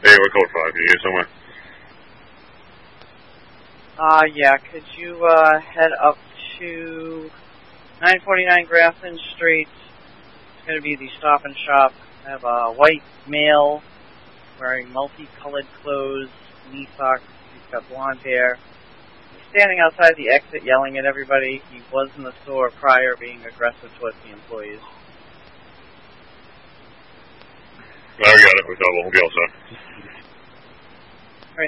Hey, we're code 5. You here somewhere? Yeah, could you, head up to 949 Grafton Street? It's going to be the Stop and Shop. I have a white male wearing multicolored clothes, knee socks. He's got blonde hair. He's standing outside the exit yelling at everybody. He was in the store prior, being aggressive towards the employees. I got it. We'll be all set. Right.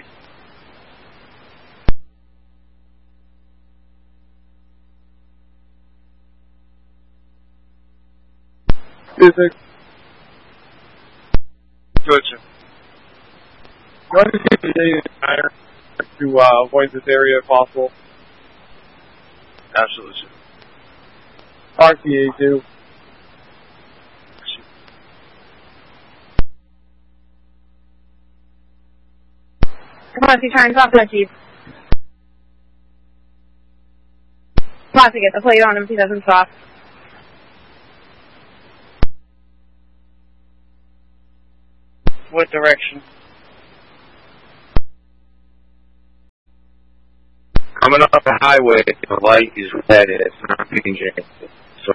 Physics. Georgia. Why did you say the entire to avoid this area if possible? Absolutely. RTA 2. Come on, trying to talk to that chief. Come on, get the plate on him if he doesn't stop. What direction? Coming up the highway, the light is red. It's not changing. So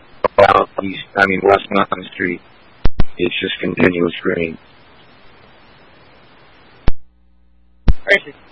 west Mountain Street. It's just continuous green. Right.